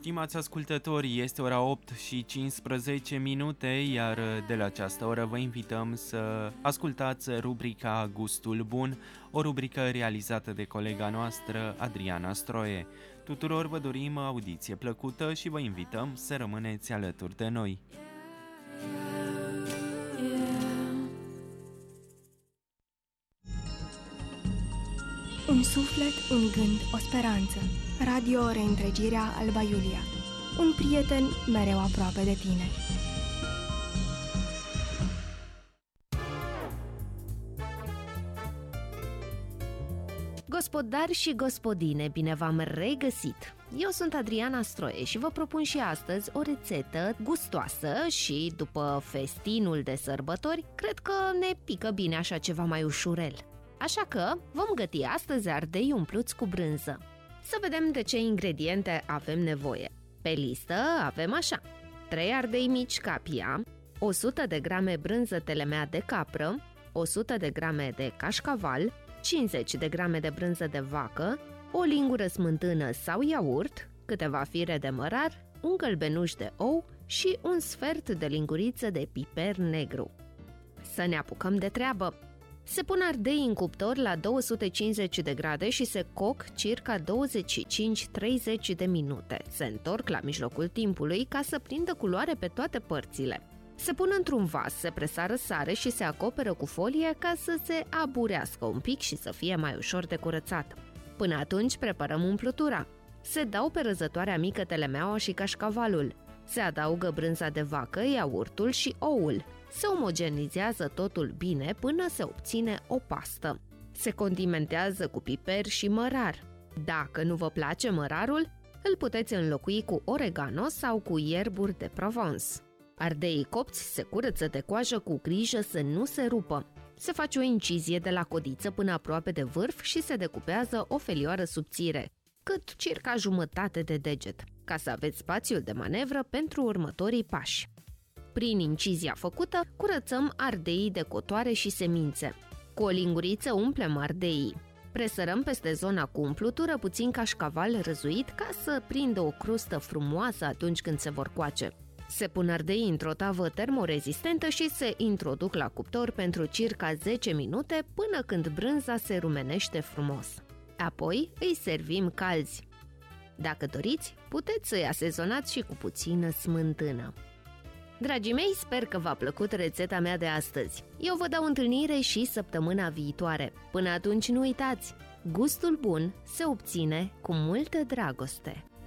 Stimați ascultători, este ora 8 și 15 minute, iar de la această oră vă invităm să ascultați rubrica Gustul Bun, o rubrică realizată de colega noastră, Adriana Stroie. Tuturor vă dorim audiție plăcută și vă invităm să rămâneți alături de noi. Un suflet, un gând, o speranță. Radio Reîntregirea Alba Iulia. Un prieten mereu aproape de tine. Gospodari și gospodine, bine v-am regăsit! Eu sunt Adriana Stroie și vă propun și astăzi o rețetă gustoasă și, după festinul de sărbători, cred că ne pică bine așa ceva mai ușurel. Așa că vom găti astăzi ardei umpluți cu brânză. Să vedem de ce ingrediente avem nevoie. Pe listă avem așa: 3 ardei mici capia, 100 de grame brânză telemea de capră, 100 de grame de cașcaval, 50 de grame de brânză de vacă, o lingură smântână sau iaurt, câteva fire de mărar, un gălbenuș de ou și un sfert de linguriță de piper negru. Să ne apucăm de treabă! Se pun ardei în cuptor la 250 de grade și se coc circa 25-30 de minute. Se întorc la mijlocul timpului ca să prindă culoare pe toate părțile. Se pun într-un vas, se presară sare și se acoperă cu folie ca să se aburească un pic și să fie mai ușor de curățat. Până atunci preparăm umplutura. Se dau pe răzătoarea mică telemeaua și cașcavalul. Se adaugă brânza de vacă, iaurtul și oul. Se omogenizează totul bine până se obține o pastă. Se condimentează cu piper și mărar. Dacă nu vă place mărarul, îl puteți înlocui cu oregano sau cu ierburi de Provence. Ardeii copți se curăță de coajă cu grijă să nu se rupă. Se face o incizie de la codiță până aproape de vârf și se decupează o felioară subțire, cât circa jumătate de deget, ca să aveți spațiul de manevră pentru următorii pași. Prin incizia făcută, curățăm ardeii de cotoare și semințe. Cu o linguriță umplem ardeii. Presărăm peste zona cu umplutură puțin cașcaval răzuit ca să prindă o crustă frumoasă atunci când se vor coace. Se pun ardeii într-o tavă termorezistentă și se introduc la cuptor pentru circa 10 minute până când brânza se rumenește frumos. Apoi îi servim calzi. Dacă doriți, puteți să-i asezonați și cu puțină smântână. Dragii mei, sper că v-a plăcut rețeta mea de astăzi. Eu vă dau întâlnire și săptămâna viitoare. Până atunci nu uitați, gustul bun se obține cu multă dragoste.